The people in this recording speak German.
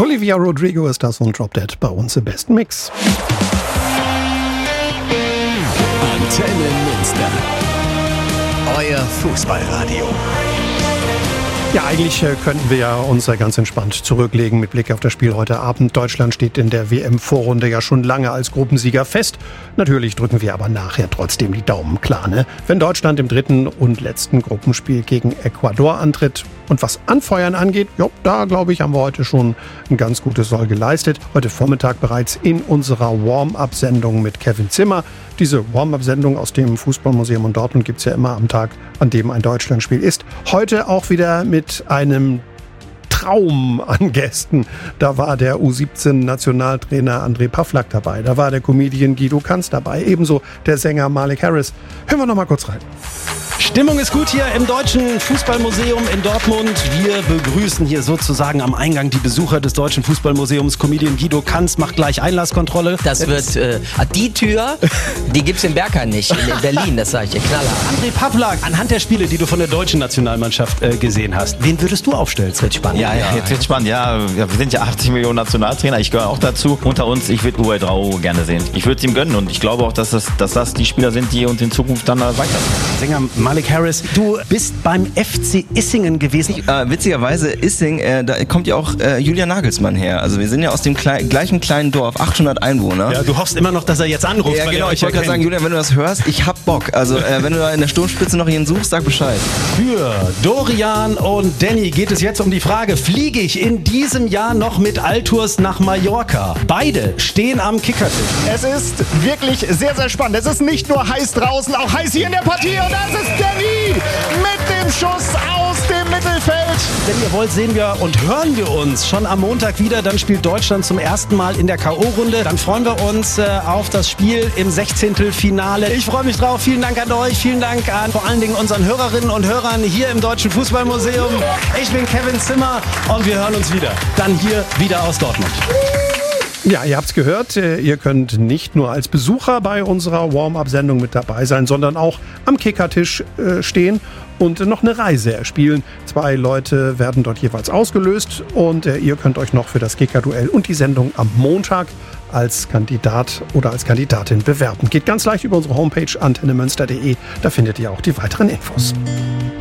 Olivia Rodrigo ist das und Drop Dead bei uns im besten Mix. Antenne Münster. Euer Fußballradio. Ja, eigentlich könnten wir ja uns ganz entspannt zurücklegen mit Blick auf das Spiel heute Abend. Deutschland steht in der WM-Vorrunde ja schon lange als Gruppensieger fest. Natürlich drücken wir aber nachher trotzdem die Daumen, klar, ne? Wenn Deutschland im dritten und letzten Gruppenspiel gegen Ecuador antritt. Und was Anfeuern angeht, da glaube ich, haben wir heute schon ein ganz gutes Soll geleistet. Heute Vormittag bereits in unserer Warm-Up-Sendung mit Kevin Zimmer. Diese Warm-Up-Sendung aus dem Fußballmuseum in Dortmund gibt es ja immer am Tag, an dem ein Deutschlandspiel ist. Heute auch wieder mit einem Traum an Gästen. Da war der U17-Nationaltrainer André Pawlak dabei. Da war der Comedian Guido Kanz dabei. Ebenso der Sänger Malik Harris. Hören wir noch mal kurz rein. Stimmung ist gut hier im Deutschen Fußballmuseum in Dortmund. Wir begrüßen hier sozusagen am Eingang die Besucher des Deutschen Fußballmuseums. Comedian Guido Kanz macht gleich Einlasskontrolle. Das wird die Tür, die gibt's in Bergheim nicht, in Berlin, das sage ich dir knallhart. André Pawlak, anhand der Spiele, die du von der deutschen Nationalmannschaft gesehen hast, wen würdest du aufstellen? Es wird spannend. Ja, jetzt wird spannend. Ja, wir sind ja 80 Millionen Nationaltrainer. Ich gehöre auch dazu. Unter uns, ich würde Uwe Drau gerne sehen. Ich würde es ihm gönnen und ich glaube auch, dass das die Spieler sind, die uns in Zukunft dann weiter. Sänger Malik Harris, du bist beim FC Issingen gewesen. Witzigerweise, Issing, da kommt ja auch Julian Nagelsmann her. Also wir sind ja aus dem gleichen kleinen Dorf, 800 Einwohner. Ja, du hoffst immer noch, dass er jetzt anruft. Ja, genau, ich wollte gerade sagen, Julian, wenn du das hörst, ich hab Bock. Also wenn du da in der Sturmspitze noch ihn suchst, sag Bescheid. Für Dorian und Danny geht es jetzt um die Frage, fliege ich in diesem Jahr noch mit Altours nach Mallorca? Beide stehen am Kickertisch. Es ist wirklich sehr, sehr spannend. Es ist nicht nur heiß draußen, auch heiß hier in der Partie. Und das ist Danny mit dem Schuss aus dem Mittelfeld. Wenn ihr wollt, sehen wir und hören wir uns schon am Montag wieder. Dann spielt Deutschland zum ersten Mal in der K.O.-Runde. Dann freuen wir uns auf das Spiel im 16. Finale. Ich freue mich drauf. Vielen Dank an euch. Vielen Dank an vor allen Dingen unseren Hörerinnen und Hörern hier im Deutschen Fußballmuseum. Ich bin Kevin Zimmer und wir hören uns wieder. Dann hier wieder aus Dortmund. Ja, ihr habt's gehört, ihr könnt nicht nur als Besucher bei unserer Warm-Up-Sendung mit dabei sein, sondern auch am Kickertisch stehen und noch eine Reise erspielen. 2 Leute werden dort jeweils ausgelöst und ihr könnt euch noch für das Kicker-Duell und die Sendung am Montag als Kandidat oder als Kandidatin bewerben. Geht ganz leicht über unsere Homepage antennemünster.de, da findet ihr auch die weiteren Infos.